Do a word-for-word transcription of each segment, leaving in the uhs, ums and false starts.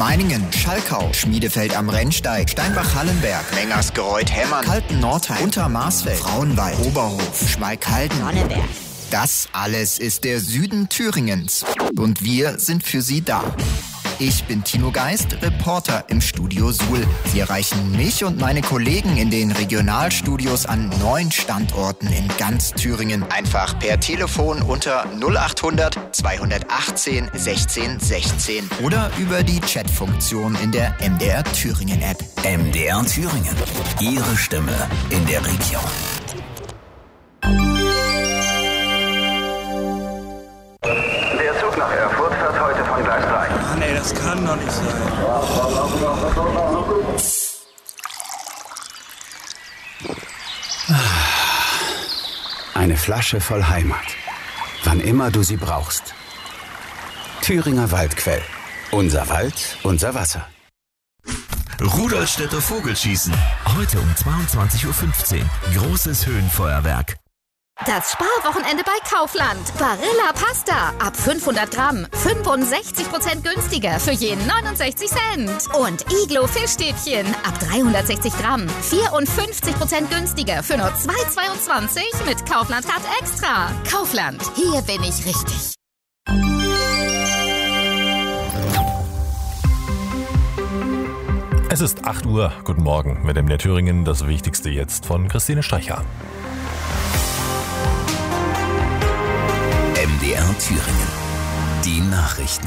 Meiningen, Schalkau, Schmiedefeld am Rennsteig, Steinbach-Hallenberg, Mengersgereuth-Hemmern, Kalten-Nordheim, Untermarsfeld, Frauenwald, Oberhof, Schmalkalden, Sonneberg. Das alles ist der Süden Thüringens. Und wir sind für Sie da. Ich bin Tino Geist, Reporter im Studio Suhl. Sie erreichen mich und meine Kollegen in den Regionalstudios an neun Standorten in ganz Thüringen. Einfach per Telefon unter null acht hundert zweihundertachtzehn sechzehn sechzehn oder über die Chatfunktion in der M D R Thüringen App. M D R Thüringen. Ihre Stimme in der Region. Der Zug nach Erfurt fährt heute von Gleis drei. Ach nee, das kann doch nicht sein. Eine Flasche voll Heimat. Wann immer du sie brauchst. Thüringer Waldquell. Unser Wald, unser Wasser. Rudolstädter Vogelschießen. Heute um zweiundzwanzig Uhr fünfzehn. Großes Höhenfeuerwerk. Das Sparwochenende bei Kaufland. Barilla Pasta. Ab fünfhundert Gramm. fünfundsechzig Prozent günstiger für je neunundsechzig Cent. Und Iglo Fischstäbchen. Ab dreihundertsechzig Gramm. vierundfünfzig Prozent günstiger für nur zwei Euro zweiundzwanzig mit Kaufland Card Extra. Kaufland. Hier bin ich richtig. Es ist acht Uhr. Guten Morgen mit M D R Thüringen. Das Wichtigste jetzt von Christine Streicher. M D R Thüringen. Die Nachrichten.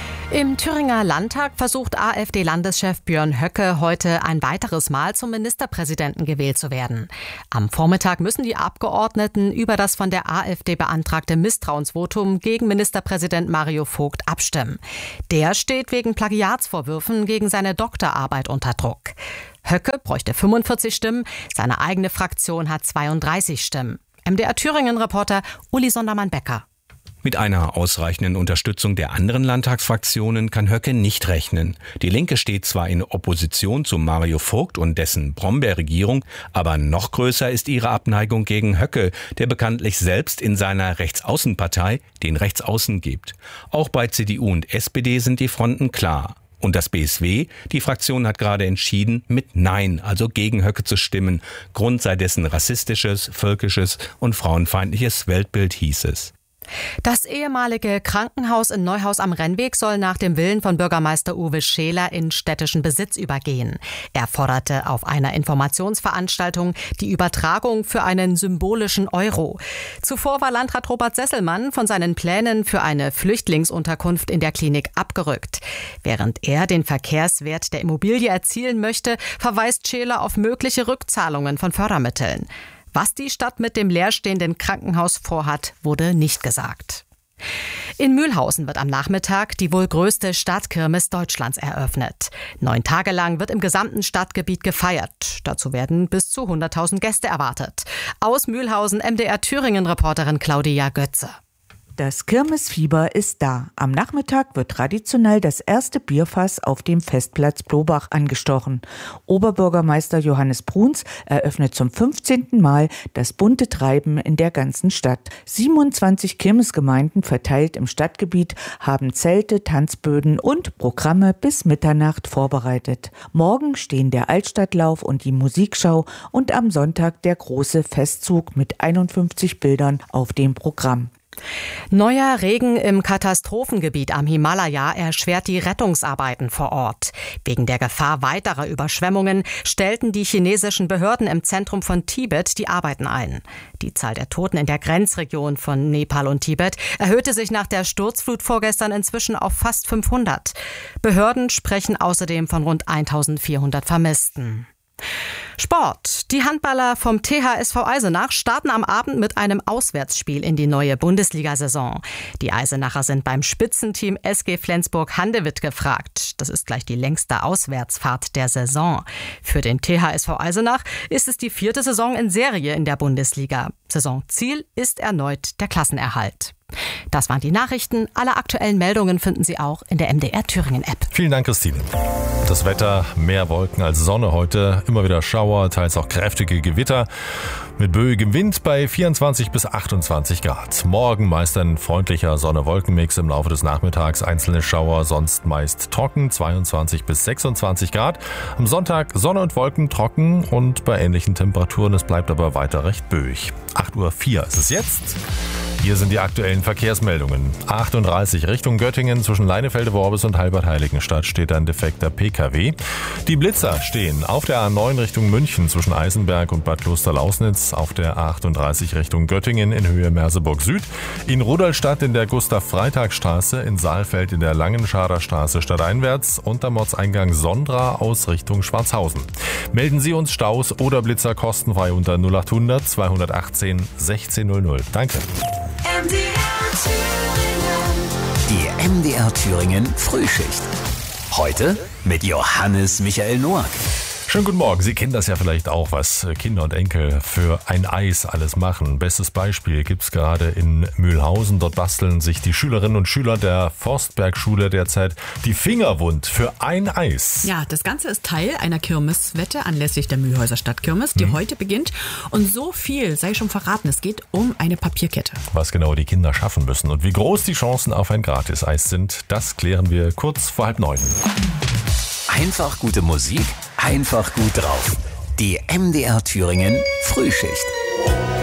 Im Thüringer Landtag versucht AfD-Landeschef Björn Höcke heute ein weiteres Mal zum Ministerpräsidenten gewählt zu werden. Am Vormittag müssen die Abgeordneten über das von der AfD beantragte Misstrauensvotum gegen Ministerpräsident Mario Vogt abstimmen. Der steht wegen Plagiatsvorwürfen gegen seine Doktorarbeit unter Druck. Höcke bräuchte fünfundvierzig Stimmen, seine eigene Fraktion hat zweiunddreißig Stimmen. M D R Thüringen-Reporter Uli Sondermann-Becker. Mit einer ausreichenden Unterstützung der anderen Landtagsfraktionen kann Höcke nicht rechnen. Die Linke steht zwar in Opposition zu Mario Vogt und dessen Brombeerregierung, aber noch größer ist ihre Abneigung gegen Höcke, der bekanntlich selbst in seiner Rechtsaußenpartei den Rechtsaußen gibt. Auch bei C D U und S P D sind die Fronten klar. Und das B S W, die Fraktion hat gerade entschieden, mit Nein, also gegen Höcke zu stimmen. Grund sei dessen rassistisches, völkisches und frauenfeindliches Weltbild, hieß es. Das ehemalige Krankenhaus in Neuhaus am Rennweg soll nach dem Willen von Bürgermeister Uwe Scheler in städtischen Besitz übergehen. Er forderte auf einer Informationsveranstaltung die Übertragung für einen symbolischen Euro. Zuvor war Landrat Robert Sesselmann von seinen Plänen für eine Flüchtlingsunterkunft in der Klinik abgerückt. Während er den Verkehrswert der Immobilie erzielen möchte, verweist Scheler auf mögliche Rückzahlungen von Fördermitteln. Was die Stadt mit dem leerstehenden Krankenhaus vorhat, wurde nicht gesagt. In Mühlhausen wird am Nachmittag die wohl größte Stadtkirmes Deutschlands eröffnet. Neun Tage lang wird im gesamten Stadtgebiet gefeiert. Dazu werden bis zu hunderttausend Gäste erwartet. Aus Mühlhausen M D R Thüringen-Reporterin Claudia Götze. Das Kirmesfieber ist da. Am Nachmittag wird traditionell das erste Bierfass auf dem Festplatz Blobach angestochen. Oberbürgermeister Johannes Bruns eröffnet zum fünfzehnten Mal das bunte Treiben in der ganzen Stadt. siebenundzwanzig Kirmesgemeinden verteilt im Stadtgebiet haben Zelte, Tanzböden und Programme bis Mitternacht vorbereitet. Morgen stehen der Altstadtlauf und die Musikschau und am Sonntag der große Festzug mit einundfünfzig Bildern auf dem Programm. Neuer Regen im Katastrophengebiet am Himalaya erschwert die Rettungsarbeiten vor Ort. Wegen der Gefahr weiterer Überschwemmungen stellten die chinesischen Behörden im Zentrum von Tibet die Arbeiten ein. Die Zahl der Toten in der Grenzregion von Nepal und Tibet erhöhte sich nach der Sturzflut vorgestern inzwischen auf fast fünfhundert. Behörden sprechen außerdem von rund eintausendvierhundert Vermissten. Sport. Die Handballer vom T H S V Eisenach starten am Abend mit einem Auswärtsspiel in die neue Bundesliga-Saison. Die Eisenacher sind beim Spitzenteam S G Flensburg-Handewitt gefragt. Das ist gleich die längste Auswärtsfahrt der Saison. Für den T H S V Eisenach ist es die vierte Saison in Serie in der Bundesliga. Saisonziel ist erneut der Klassenerhalt. Das waren die Nachrichten. Alle aktuellen Meldungen finden Sie auch in der M D R Thüringen App. Vielen Dank, Christine. Das Das Wetter, mehr Wolken als Sonne heute, immer wieder Schauer, teils auch kräftige Gewitter mit böigem Wind bei vierundzwanzig bis achtundzwanzig Grad. Morgen meist ein freundlicher Sonne-Wolken-Mix, im Laufe des Nachmittags einzelne Schauer, sonst meist trocken, zweiundzwanzig bis sechsundzwanzig Grad. Am Sonntag Sonne und Wolken trocken und bei ähnlichen Temperaturen, es bleibt aber weiter recht böig. acht Uhr vier ist es jetzt. Hier sind die aktuellen Verkehrsmeldungen. achtunddreißig Richtung Göttingen zwischen Leinefelde-Worbis und Halbert-Heiligenstadt steht ein defekter P K W. Die Blitzer stehen auf der A neun Richtung München zwischen Eisenberg und Bad Klosterlausnitz, auf der A achtunddreißig Richtung Göttingen in Höhe Merseburg Süd, in Rudolstadt in der Gustav-Freitag-Straße, in Saalfeld in der Langenscharder Straße stadteinwärts und am Ortseingang Sondra aus Richtung Schwarzhausen. Melden Sie uns Staus oder Blitzer kostenfrei unter null achthundert zweihundertachtzehn sechzehn null null. Danke. Die M D R Thüringen Frühschicht. Heute mit Johannes Michael Noack. Schönen guten Morgen. Sie kennen das ja vielleicht auch, was Kinder und Enkel für ein Eis alles machen. Bestes Beispiel gibt's gerade in Mühlhausen. Dort basteln sich die Schülerinnen und Schüler der Forstbergschule derzeit die Finger wund für ein Eis. Ja, das Ganze ist Teil einer Kirmeswette anlässlich der Mühlhäuser Stadtkirmes, die hm. heute beginnt. Und so viel sei schon verraten, es geht um eine Papierkette. Was genau die Kinder schaffen müssen und wie groß die Chancen auf ein Gratis-Eis sind, das klären wir kurz vor halb neun. Einfach gute Musik, einfach gut drauf. Die M D R Thüringen Frühschicht.